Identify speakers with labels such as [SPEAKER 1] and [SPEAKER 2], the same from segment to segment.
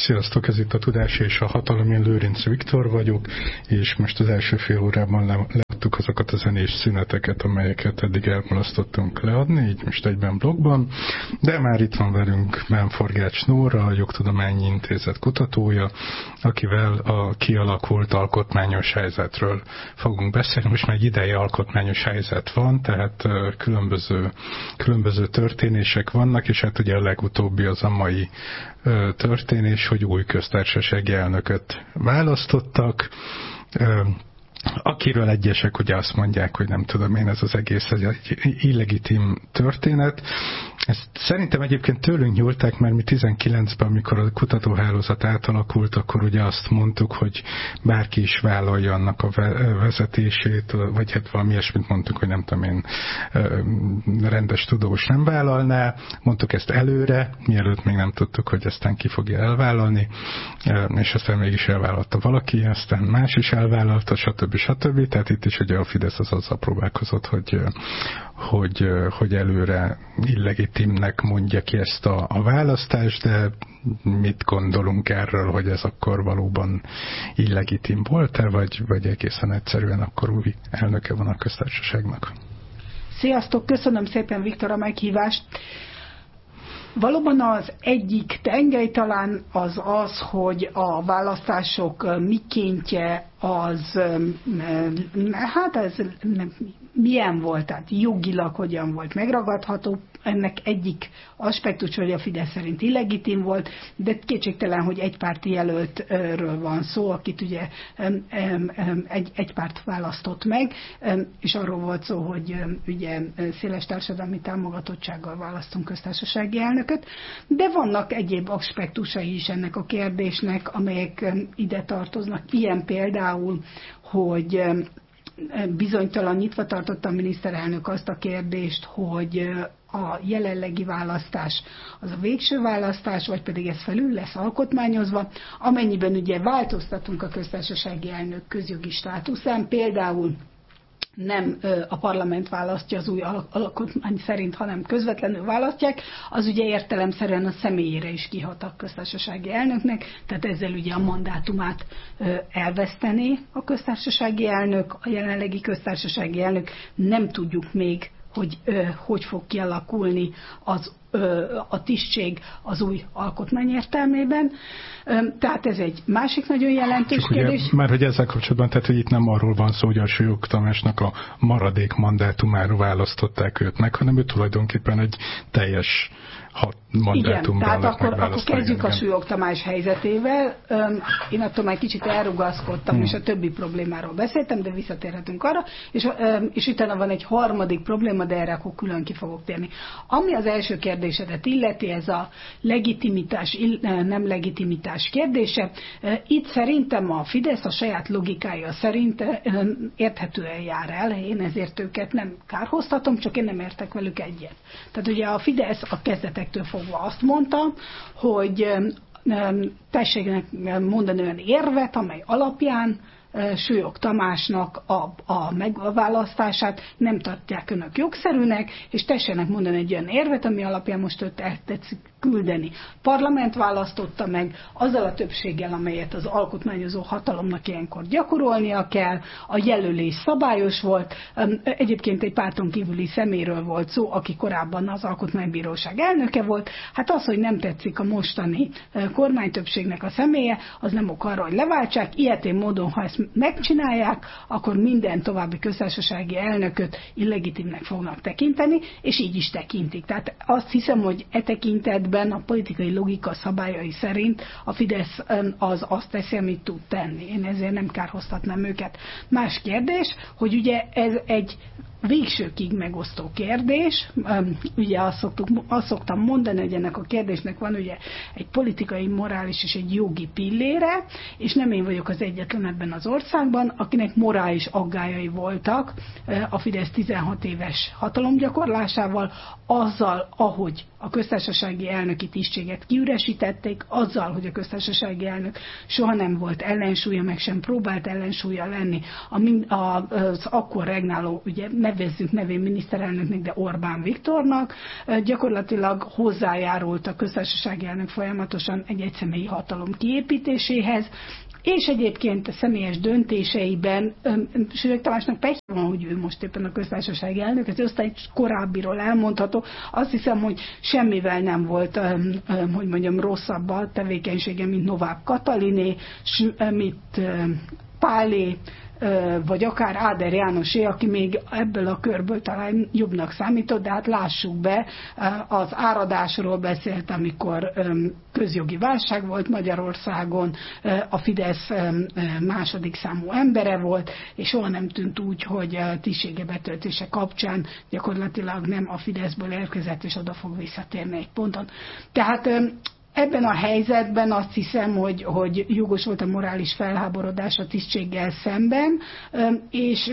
[SPEAKER 1] Sziasztok, ez itt a Tudás és a Hatalom, én Lőrinc Viktor vagyok, és most az első fél órában leadtuk azokat a zenés szüneteket, amelyeket eddig elmulasztottunk leadni, így most egyben blogban, de már itt van velünk Forgács Nóra, a Jogtudományi Intézet kutatója, akivel a kialakult alkotmányos helyzetről fogunk beszélni. Most már egy ideje alkotmányos helyzet van, tehát különböző történések vannak, és hát ugye a legutóbbi az a mai történés, hogy új köztársasági elnököt választottak, akiről egyesek ugye azt mondják, hogy nem tudom én, ez az egész egy illegitim történet. Ezt szerintem egyébként tőlünk nyúlták, mert mi 19-ben, amikor a kutatóhálózat átalakult, akkor ugye azt mondtuk, hogy bárki is vállalja annak a vezetését, vagy hát valami ilyesmit mondtuk, hogy nem tudom én, rendes tudós nem vállalná. Mondtuk ezt előre, mielőtt még nem tudtuk, hogy aztán ki fogja elvállalni, és aztán mégis elvállalta valaki, aztán más is elvállalta, stb. Tehát itt is ugye a Fidesz az azzal próbálkozott, hogy előre illegitimnek mondja ki ezt a választást, de mit gondolunk erről, hogy ez akkor valóban illegitim volt-e, vagy egészen egyszerűen akkor új elnöke van a köztársaságnak?
[SPEAKER 2] Sziasztok, köszönöm szépen, Viktor, a meghívást. Valóban az egyik tengely talán az, hogy a választások mikéntje az, hát ez milyen volt, tehát jogilag hogyan volt megragadható. Ennek egyik aspektus, hogy a Fidesz szerint illegitim volt, de kétségtelen, hogy egy párti jelöltről van szó, akit ugye egy párt választott meg, és arról volt szó, hogy ugye széles társadalmi támogatottsággal választunk köztársasági elnököt, de vannak egyéb aspektusai is ennek a kérdésnek, amelyek ide tartoznak. Ilyen például, hogy bizonytalan nyitva tartotta a miniszterelnök azt a kérdést, hogy a jelenlegi választás az a végső választás, vagy pedig ez felül lesz alkotmányozva, amennyiben ugye változtatunk a köztársasági elnök közjogi státuszán, például nem a parlament választja az új alkotmány szerint, hanem közvetlenül választják, az ugye értelemszerűen a személyére is kihat a köztársasági elnöknek, tehát ezzel ugye a mandátumát elvesztené a köztársasági elnök, a jelenlegi köztársasági elnök, nem tudjuk még, hogy fog kialakulni a tisztség az új alkotmány értelmében. Tehát ez egy másik nagyon jelentős kérdés.
[SPEAKER 1] Ugye, már hogy ezzel kapcsolatban, tehát hogy itt nem arról van szó, hogy a Sólyom Tamásnak a maradék mandátumára választották őt meg, hanem ő tulajdonképpen egy teljes mandátumban.
[SPEAKER 2] Igen, tehát akkor kezdjük a Sólyom Tamás helyzetével. Én attól már kicsit elrugaszkodtam, és a többi problémáról beszéltem, de visszatérhetünk arra, és utána van egy harmadik probléma, de erre akkor külön ki fogok térni. Ami az első kérdésedet illeti, ez a legitimitás, nem legitimitás kérdése. Itt szerintem a Fidesz a saját logikája szerint érthetően jár el, én ezért őket nem kárhoztatom, csak én nem értek velük egyet. Tehát ugye a Fidesz a kezdetektől fogva azt mondta, hogy tessék mondani olyan érvet, amely alapján Sólyom Tamásnak a megválasztását nem tartják önök jogszerűnek, és tessenek mondani egy olyan érvet, ami alapján most őt el tetszik küldeni. Parlament választotta meg azzal a többséggel, amelyet az alkotmányozó hatalomnak ilyenkor gyakorolnia kell, a jelölés szabályos volt, egyébként egy párton kívüli szeméről volt szó, aki korábban az alkotmánybíróság elnöke volt. Hát az, hogy nem tetszik a mostani kormánytöbbségnek a személye, az nem ok arra, hogy leváltsák. Ilyetén módon, ha ezt megcsinálják, akkor minden további köztársasági elnököt illegitimnek fognak tekinteni, és így is tekintik. Tehát azt hiszem, hogy e tekintetben a politikai logika szabályai szerint a Fidesz az azt teszi, amit tud tenni. Én ezért nem kárhoztatnám őket. Más kérdés, hogy ugye ez egy végsőkig megosztó kérdés. Ugye azt szoktam mondani, hogy ennek a kérdésnek van ugye egy politikai, morális és egy jogi pillére, és nem én vagyok az egyetlen ebben az országban, akinek morális aggályai voltak a Fidesz 16 éves hatalomgyakorlásával, azzal, ahogy a köztársasági elnöki tisztséget kiüresítették, azzal, hogy a köztársasági elnök soha nem volt ellensúlya, meg sem próbált ellensúlya lenni az akkor regnáló, ugye nevezzük nevén miniszterelnöknek, de Orbán Viktornak, gyakorlatilag hozzájárult a köztársasági elnök folyamatosan egy egyszemélyi hatalom kiépítéséhez, és egyébként a személyes döntéseiben Sülyök Tamásnak pehje van, hogy ő most éppen a köztársasági elnök, ez aztán egy korábbiról elmondható. Azt hiszem, hogy semmivel nem volt, hogy mondjam, rosszabb a tevékenysége, mint Novák Kataliné, mint Pálé, vagy akár Áder Jánosé, aki még ebből a körből talán jobbnak számított, de hát lássuk be, az áradásról beszélt, amikor közjogi válság volt Magyarországon, a Fidesz második számú embere volt, és soha nem tűnt úgy, hogy tisztsége betöltése kapcsán gyakorlatilag nem a Fideszből érkezett, és oda fog visszatérni egy ponton. Tehát ebben a helyzetben azt hiszem, hogy jogos volt a morális felháborodás a tisztséggel szemben, és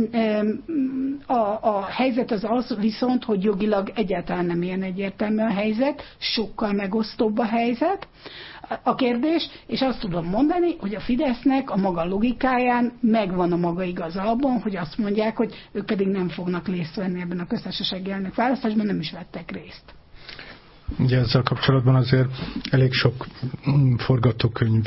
[SPEAKER 2] a helyzet az viszont, hogy jogilag egyáltalán nem ilyen egyértelmű a helyzet, sokkal megosztóbb a helyzet, a kérdés, és azt tudom mondani, hogy a Fidesznek a maga logikáján megvan a maga igaza abban, hogy azt mondják, hogy ők pedig nem fognak részt venni ebben a köztársasági elnök választásban, nem is vettek részt.
[SPEAKER 1] Ugye ezzel kapcsolatban azért elég sok forgatókönyv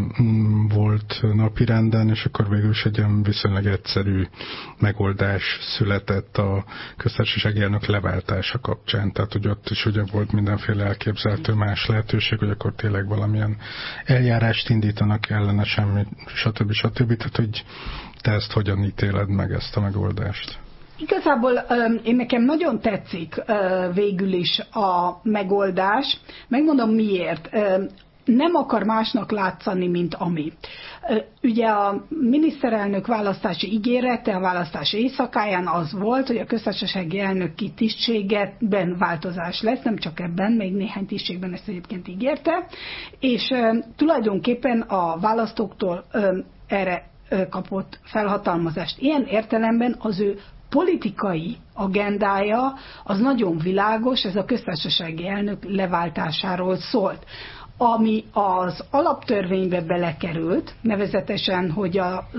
[SPEAKER 1] volt napirenden, és akkor végül is egy olyan viszonylag egyszerű megoldás született a köztársasági elnök leváltása kapcsán. Tehát, hogy ott is ugye volt mindenféle elképzelhető más lehetőség, hogy akkor tényleg valamilyen eljárást indítanak ellene, semmi, stb. Tehát, hogy te ezt hogyan ítéled meg, ezt a megoldást?
[SPEAKER 2] Igazából én nekem nagyon tetszik végül is a megoldás. Megmondom miért. Nem akar másnak látszani, mint ami. Ugye a miniszterelnök választási ígérete a választás éjszakáján az volt, hogy a köztársasági elnöki tisztségben változás lesz, nem csak ebben, még néhány tisztségben ezt egyébként ígérte, és tulajdonképpen a választóktól erre kapott felhatalmazást. Ilyen értelemben az ő politikai agendája az nagyon világos, ez a köztársasági elnök leváltásáról szólt. Ami az alaptörvénybe belekerült, nevezetesen, hogy a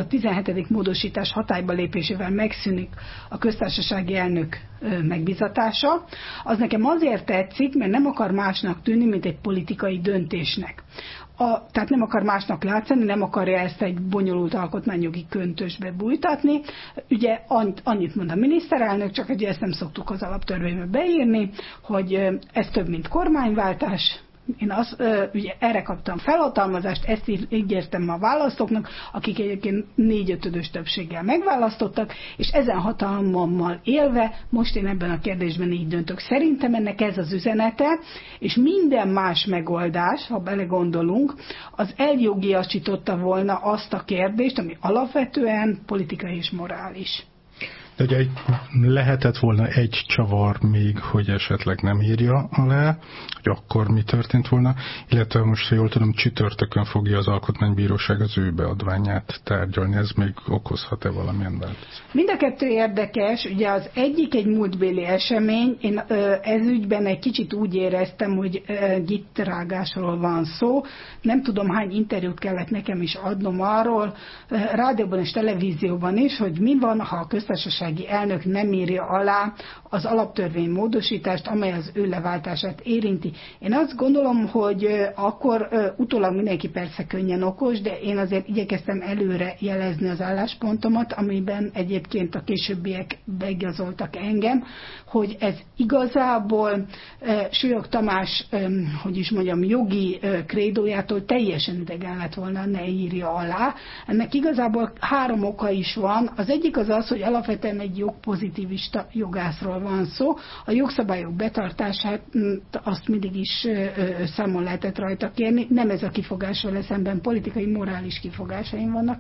[SPEAKER 2] 17. módosítás hatályba lépésével megszűnik a köztársasági elnök megbizatása, az nekem azért tetszik, mert nem akar másnak tűnni, mint egy politikai döntésnek. Tehát nem akar másnak látszani, nem akarja ezt egy bonyolult alkotmányjogi köntösbe bújtatni. Ugye annyit mond a miniszterelnök, csak hogy ezt nem szoktuk az alaptörvénybe beírni, hogy ez több, mint kormányváltás. Én ugye erre kaptam felhatalmazást, ezt ígértem a választóknak, akik egyébként 4/5 többséggel megválasztottak, és ezen hatalmammal élve most én ebben a kérdésben így döntök. Szerintem ennek ez az üzenete, és minden más megoldás, ha belegondolunk, az eljogiasította volna azt a kérdést, ami alapvetően politikai és morális.
[SPEAKER 1] De ugye lehetett volna egy csavar még, hogy esetleg nem írja alá, hogy akkor mi történt volna, illetve most, ha jól tudom, csütörtökön fogja az Alkotmánybíróság az ő beadványát tárgyalni. Ez még okozhat-e valamilyen változást?
[SPEAKER 2] Mind a kettő érdekes, ugye az egyik egy múltbéli esemény, én ez ügyben egy kicsit úgy éreztem, hogy gittrágásról van szó, nem tudom hány interjút kellett nekem is adnom arról, rádióban és televízióban is, hogy mi van, ha a köztársasági elnök nem írja alá az alaptörvény módosítást, amely az ő leváltását érinti. Én azt gondolom, hogy akkor utólag mindenki persze könnyen okos, de én azért igyekeztem előre jelezni az álláspontomat, amiben egyébként a későbbiek beigazoltak engem, hogy ez igazából Sülyök Tamás, hogy is mondjam, jogi krédójától teljesen idegen lett volna, ne írja alá. Ennek igazából 3 oka is van. Az egyik az, hogy alapvetően egy jogpozitivista jogászról van szó. A jogszabályok betartását azt mindig is számon lehetett rajta kérni. Nem ez a kifogással vele szemben, politikai, morális kifogásaink vannak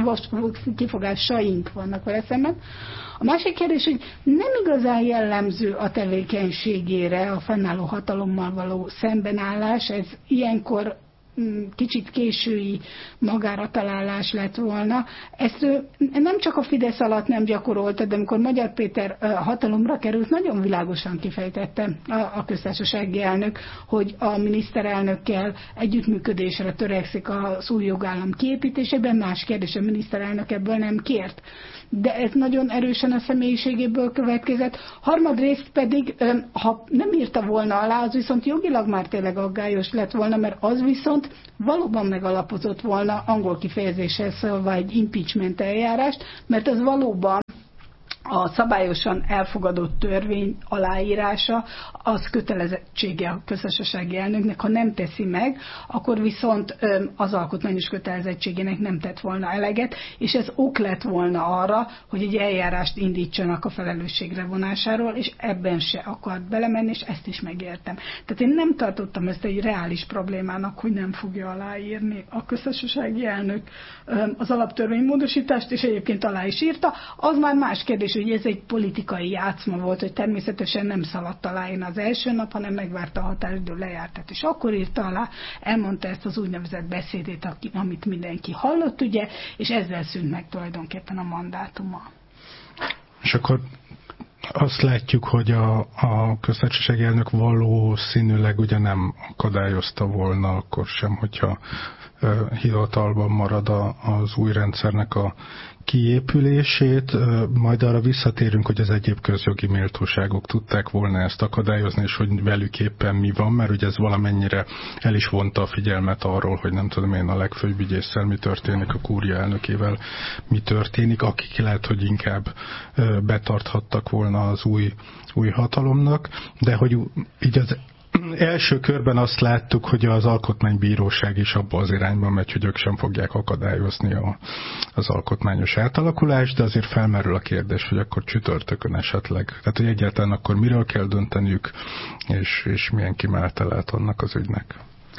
[SPEAKER 2] vele szemben. A másik kérdés, hogy nem igazán jellemző a tevékenységére a fennálló hatalommal való szembenállás, ez ilyenkor kicsit késői magára találás lett volna. Ezt nem csak a Fidesz alatt nem gyakorolta, de amikor Magyar Péter hatalomra került, nagyon világosan kifejtette a köztársasági elnök, hogy a miniszterelnökkel együttműködésre törekszik az új jogállam kiépítésében. Más kérdés, a miniszterelnök ebből nem kért. De ez nagyon erősen a személyiségéből következett. Harmadrészt pedig, ha nem írta volna alá, az viszont jogilag már tényleg aggályos lett volna, mert az viszont valóban megalapozott volna, angol kifejezéssel szólva, egy impeachment eljárást, mert ez valóban a szabályosan elfogadott törvény aláírása az kötelezettsége a köztársasági elnöknek. Ha nem teszi meg, akkor viszont az alkotmányos kötelezettségének nem tett volna eleget, és ez ok lett volna arra, hogy egy eljárást indítsanak a felelősségre vonásáról, és ebben se akart belemenni, és ezt is megértem. Tehát én nem tartottam ezt egy reális problémának, hogy nem fogja aláírni a köztársasági elnök az alaptörvénymódosítást, és egyébként alá is írta. Az már más kérdés, hogy ez egy politikai játszma volt, hogy természetesen nem szaladt aláírni az első nap, hanem megvárta a határidő lejártát, és akkor írta alá, elmondta ezt az úgynevezett beszédét, amit mindenki hallott, ugye, és ezzel szűnt meg tulajdonképpen a mandátuma.
[SPEAKER 1] És akkor azt látjuk, hogy a köztársasági elnök valószínűleg ugye nem akadályozta volna akkor sem, hogyha hivatalban marad az új rendszernek a kiépülését, majd arra visszatérünk, hogy az egyéb közjogi méltóságok tudták volna ezt akadályozni, és hogy velük éppen mi van, mert ugye ez valamennyire el is vonta a figyelmet arról, hogy nem tudom én, a legfőbb ügyésszel mi történik, a kúria elnökével mi történik, akik lehet, hogy inkább betarthattak volna az új hatalomnak, de hogy így az első körben azt láttuk, hogy az alkotmánybíróság is abba az irányba megy, hogy ők sem fogják akadályozni az alkotmányos átalakulást, de azért felmerül a kérdés, hogy akkor csütörtökön esetleg. Tehát, hogy egyáltalán akkor miről kell dönteniük, és milyen kimenetele annak az ügynek.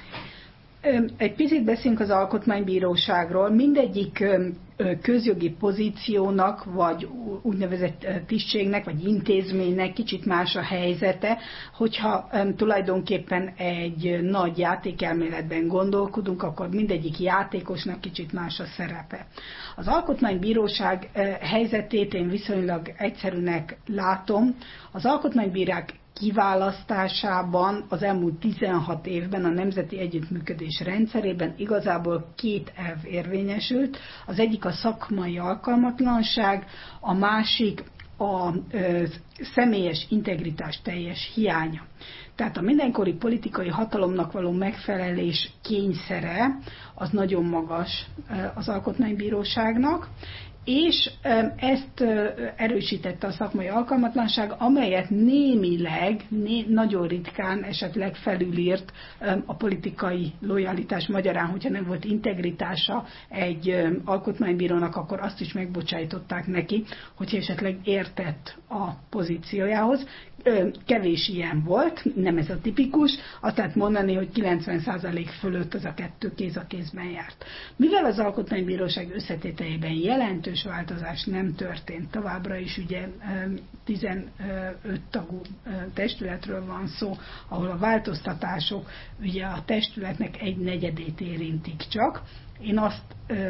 [SPEAKER 2] Egy picit beszélünk az alkotmánybíróságról. Mindegyik közjogi pozíciónak, vagy úgynevezett tisztségnek, vagy intézménynek kicsit más a helyzete, hogyha tulajdonképpen egy nagy játékelméletben gondolkodunk, akkor mindegyik játékosnak kicsit más a szerepe. Az alkotmánybíróság helyzetét én viszonylag egyszerűnek látom. Az alkotmánybírák kiválasztásában az elmúlt 16 évben a nemzeti együttműködés rendszerében igazából két elv érvényesült. Az egyik a szakmai alkalmatlanság, a másik a személyes integritás teljes hiánya. Tehát a mindenkori politikai hatalomnak való megfelelés kényszere az nagyon magas az alkotmánybíróságnak, és ezt erősítette a szakmai alkalmatlanság, amelyet némileg, nagyon ritkán esetleg felülírt a politikai lojalitás. Magyarán, hogyha nem volt integritása egy alkotmánybírónak, akkor azt is megbocsájtották neki, hogyha esetleg értett a pozíciójához. Kevés ilyen volt, nem ez a tipikus, azt lehet mondani, hogy 90% fölött az a kettő kéz a kézben járt. Mivel az alkotmánybíróság összetételében jelentős változás nem történt, továbbra is ugye 15 tagú testületről van szó, ahol a változtatások ugye a testületnek 1/4 érintik csak. Én azt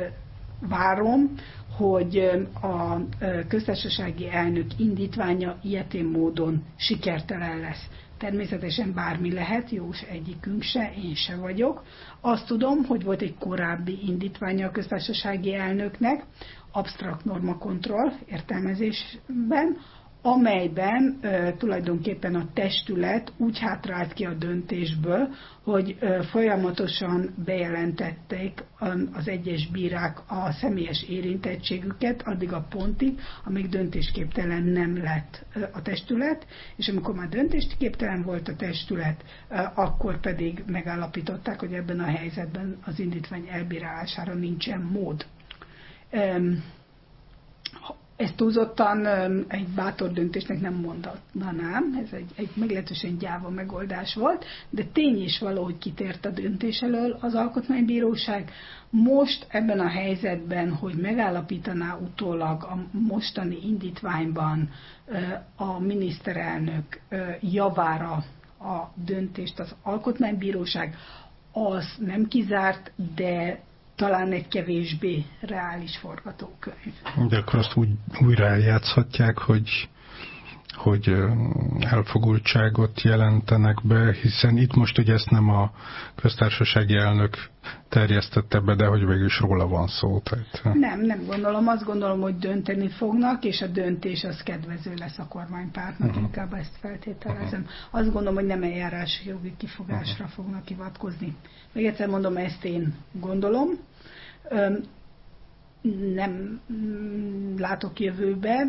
[SPEAKER 2] várom, hogy a köztársasági elnök indítványa ilyetén módon sikertelen lesz. Természetesen bármi lehet, Jós egyikünk se, én se vagyok. Azt tudom, hogy volt egy korábbi indítványa a köztársasági elnöknek, absztrakt normakontroll értelmezésben, amelyben tulajdonképpen a testület úgy hátrált ki a döntésből, hogy folyamatosan bejelentették az egyes bírák a személyes érintettségüket addig a pontig, amíg döntésképtelen nem lett a testület, és amikor már döntésképtelen volt a testület, akkor pedig megállapították, hogy ebben a helyzetben az indítvány elbírálására nincsen mód. Ezt túlzottan egy bátor döntésnek nem mondanám, ez egy meglehetősen gyáva megoldás volt, de tény is való, hogy kitért a döntés elől az alkotmánybíróság. Most ebben a helyzetben, hogy megállapítaná utólag a mostani indítványban a miniszterelnök javára a döntést az alkotmánybíróság, az nem kizárt, de talán egy kevésbé reális forgatókönyv.
[SPEAKER 1] De akkor azt újra eljátszhatják, hogy elfogultságot jelentenek be, hiszen itt most ugye ezt nem a köztársasági elnök terjesztette be, de hogy végül is róla van szó. Tehát...
[SPEAKER 2] Nem gondolom. Azt gondolom, hogy dönteni fognak, és a döntés az kedvező lesz a kormánypártnak, inkább ezt feltételezem. Azt gondolom, hogy nem eljárási jogi kifogásra fognak hivatkozni. Még egyszer mondom, ezt én gondolom. Nem látok jövőbe,